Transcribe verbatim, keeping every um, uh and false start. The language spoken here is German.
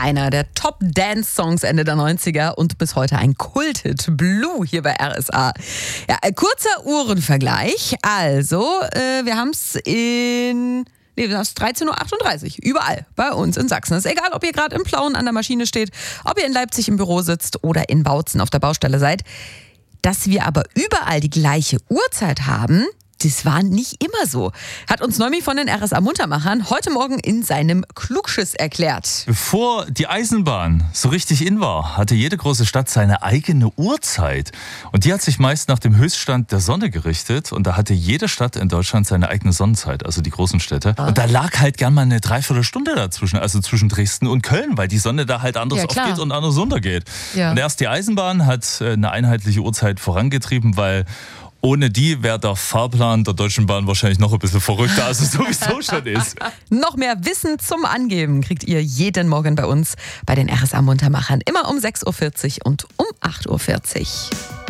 einer der Top-Dance-Songs Ende der neunziger und bis heute ein Kulthit. Blue hier bei R S A. Ja, ein kurzer Uhrenvergleich. Also, äh, wir haben es in... Nee, wir haben es dreizehn Uhr achtunddreißig. Überall bei uns in Sachsen. Es ist egal, ob ihr gerade im Plauen an der Maschine steht, ob ihr in Leipzig im Büro sitzt oder in Bautzen auf der Baustelle seid. Dass wir aber überall die gleiche Uhrzeit haben, das war nicht immer so. Hat uns Noemi von den R S A-Muntermachern heute Morgen in seinem Klugschiss erklärt. Bevor die Eisenbahn so richtig in war, hatte jede große Stadt seine eigene Uhrzeit. Und die hat sich meist nach dem Höchststand der Sonne gerichtet. Und da hatte jede Stadt in Deutschland seine eigene Sonnenzeit, also die großen Städte. Ah. Und da lag halt gern mal eine Dreiviertelstunde dazwischen, also zwischen Dresden und Köln, weil die Sonne da halt anders ja, aufgeht und anders untergeht. Ja. Und erst die Eisenbahn hat eine einheitliche Uhrzeit vorangetrieben, weil ohne die wäre der Fahrplan der Deutschen Bahn wahrscheinlich noch ein bisschen verrückter, als es sowieso schon ist. Noch mehr Wissen zum Angeben kriegt ihr jeden Morgen bei uns bei den R S A-Muntermachern. Immer um sechs Uhr vierzig und um acht Uhr vierzig.